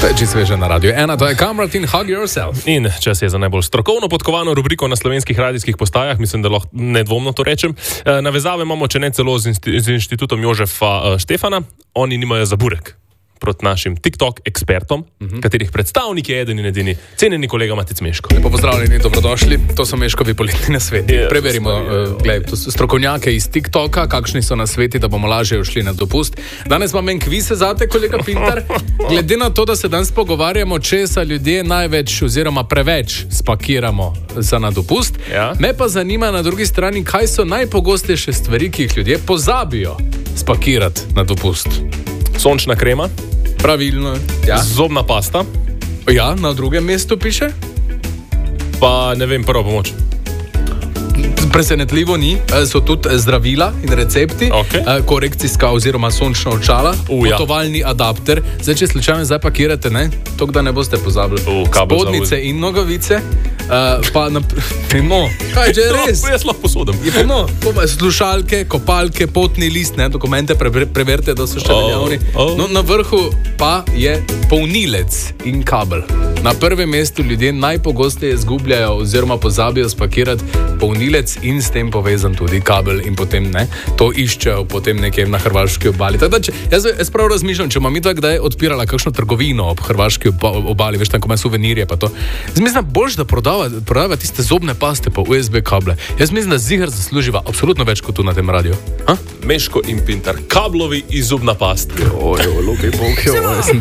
Teči sveže na Radio 1, to je Kamrat in Hug Yourself. In čas je za najbolj strokovno podkovano rubriko na slovenskih radijskih postajah, mislim, da lahko nedvomno to rečem. Navezave imamo, če ne celo z inštitutom Jožefa Štefana, oni nimajo za burek proti našim TikTok ekspertom, katerih predstavnik je eden in edini cenjeni kolega Matic Meško. Lepo pozdravljeni, dobrodošli, to so Meškovi politični nasveti. Preverimo, strokovnjake iz TikToka, kakšni so nasveti, da bomo lažje ušli na dopust. Danes imam en kviz zate, kolega Pintar. Glede na to, da se danes pogovarjamo, česa ljudje največ oziroma preveč spakiramo za na dopust, me pa zanima na drugi strani, kaj so najpogostejše stvari, ki jih ljudje pozabijo spakirati na dopust. Sončna krema. Pravilno. Ja. Zobna pasta. Ja, na drugem mestu piše. Pa ne vem, prva pomoč. Presenetljivo ni, so tudi zdravila in recepti, korekcijska oziroma sončna očala, potovalni adapter. Zdaj, če slučajno zdaj pakirate, to, da ne boste pozabili. Spodnice in nogavice, pa kaj že res? Jaz lahko posodem. Slušalke, kopalke, potni list, dokumente preverite, da so še veljavni. No, na vrhu pa je polnilec in kabel. Na prvem mestu ljudje najpogosteje izgubljajo oziroma pozabijo spakirati polnilec in s tem povezan tudi kabel in potem to iščejo potem nekje na hrvaški obali. Tako da, jaz prav razmišljam, če ima midva kdaj odpirala kakšno trgovino ob hrvaški obali, veš, tam ko ima suvenirje pa to. Jaz mislim, boljš, da prodava tiste zobne paste pa USB kable. Jaz mislim, da ziher zasluživa absolutno več kot tu na tem radiju. Meško in Pintar, kablovi in zobna pasta. Luki, bog,